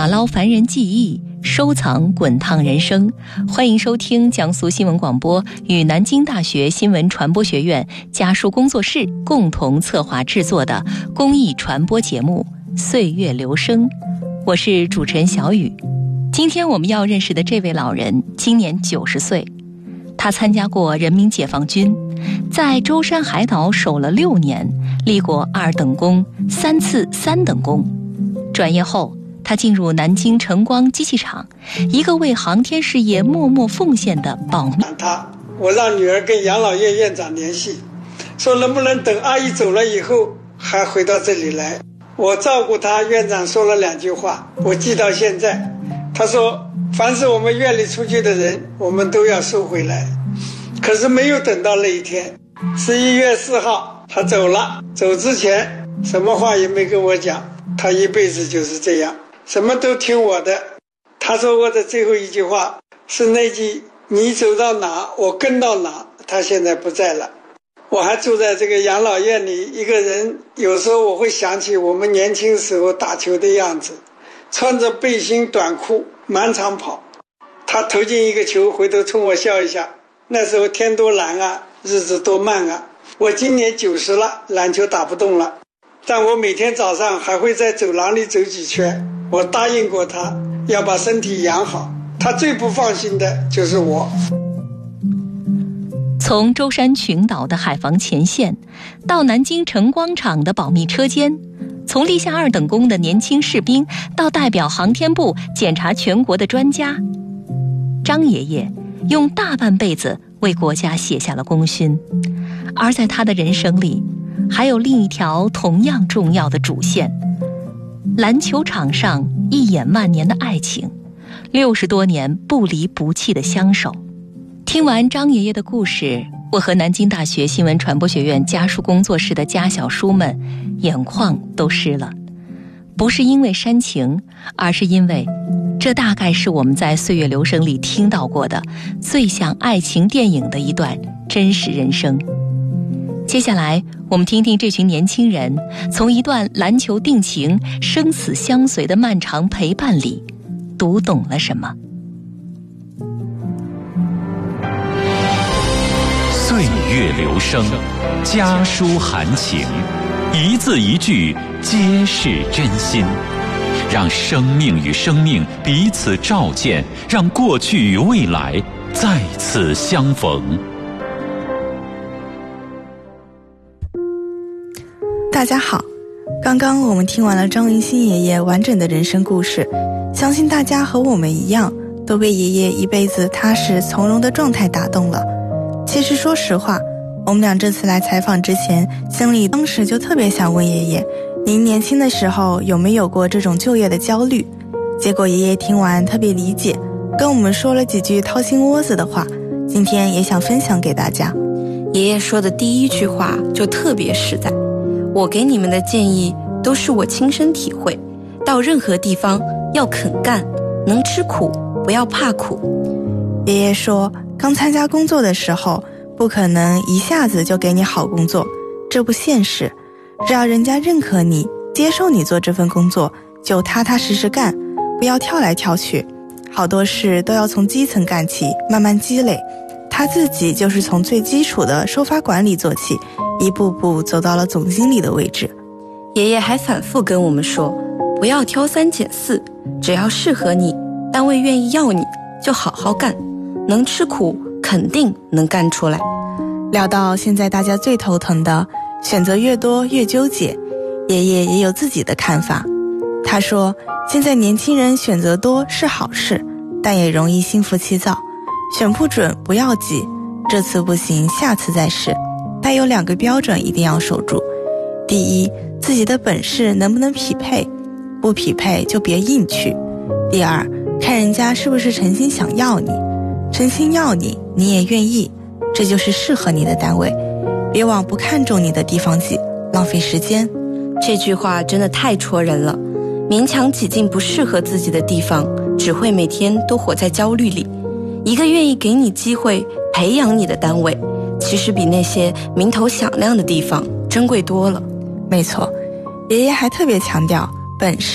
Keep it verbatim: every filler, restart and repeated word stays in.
打捞凡人记忆，收藏滚烫人生。欢迎收听江苏新闻广播与南京大学新闻传播学院家书工作室共同策划制作的公益传播节目《岁月流声》，我是主持人小雨。今天我们要认识的这位老人今年九十岁，他参加过人民解放军，在舟山海岛守了六年，立过二等功，三次三等功。转业后，他进入南京晨光机器厂，一个为航天事业默默奉献的保密。 他，我让女儿跟养老院院长联系，说能不能等阿姨走了以后还回到这里来。我照顾他，院长说了两句话，我记到现在。他说，凡是我们院里出去的人，我们都要收回来。可是没有等到那一天，十一月四号他走了，走之前什么话也没跟我讲，他一辈子就是这样，什么都听我的。他说过的最后一句话是那句，你走到哪我跟到哪。他现在不在了，我还住在这个养老院里，一个人有时候我会想起我们年轻时候打球的样子，穿着背心短裤满场跑，他投进一个球回头冲我笑一下，那时候天多蓝啊，日子多慢啊。我今年九十了，篮球打不动了，但我每天早上还会在走廊里走几圈。我答应过他要把身体养好，他最不放心的就是我。 从舟山群岛的海防前线，到南京晨光厂的保密车间，从立下二等功的年轻士兵，到代表航天部检查全国的专家，张爷爷用大半辈子为国家写下了功勋。而在他的人生里，还有另一条同样重要的主线，篮球场上一眼万年的爱情，六十多年不离不弃的相守。听完张爷爷的故事，我和南京大学新闻传播学院家书工作室的家小书们眼眶都湿了，不是因为煽情，而是因为这大概是我们在岁月流声里听到过的最像爱情电影的一段真实人生。接下来我们听听这群年轻人从一段篮球定情、生死相随的漫长陪伴里读懂了什么。 岁月流声，家书含情，一字一句皆是真心，让生命与生命彼此照见，让过去与未来再次相逢。 大家好，刚刚我们听完了张云新爷爷完整的人生故事，相信大家和我们一样，都被爷爷一辈子踏实从容的状态打动了。其实说实话，我们俩这次来采访之前，心里当时就特别想问爷爷，您年轻的时候有没有过这种就业的焦虑？结果爷爷听完特别理解，跟我们说了几句掏心窝子的话，今天也想分享给大家。 爷爷说的第一句话就特别实在，我给你们的建议都是我亲身体会，到任何地方要肯干，能吃苦不要怕苦。 爷爷说，刚参加工作的时候，不可能一下子就给你好工作，这不现实。只要人家认可你，接受你做这份工作，就踏踏实实干，不要跳来跳去。好多事都要从基层干起，慢慢积累。他自己就是从最基础的收发管理做起，一步步走到了总经理的位置。 爷爷还反复跟我们说，不要挑三拣四，只要适合你，单位愿意要你，就好好干，能吃苦肯定能干出来。 聊到现在大家最头疼的选择越多越纠结，爷爷也有自己的看法。他说，现在年轻人选择多是好事，但也容易心浮气躁，选不准不要急，这次不行下次再试。但有两个标准一定要守住，第一，自己的本事能不能匹配，不匹配就别硬去。第二，看人家是不是诚心想要你，诚心要你，你也愿意，这就是适合你的单位，别往不看重你的地方挤，浪费时间。 这句话真的太戳人了，勉强挤进不适合自己的地方，只会每天都活在焦虑里。一个愿意给你机会培养你的单位，其实比那些名头响亮的地方珍贵多了。 没错，爷爷还特别强调，本事